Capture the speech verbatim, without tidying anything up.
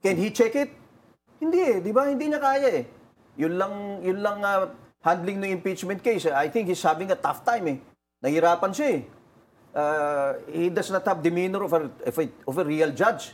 Can he check it? Hindi eh, di ba? Hindi niya kaya eh. Yun lang, yun lang uh, handling ng impeachment case. I think he's having a tough time eh. Nahirapan siya eh. Uh, he does not have demeanor of a, of a, of a real judge.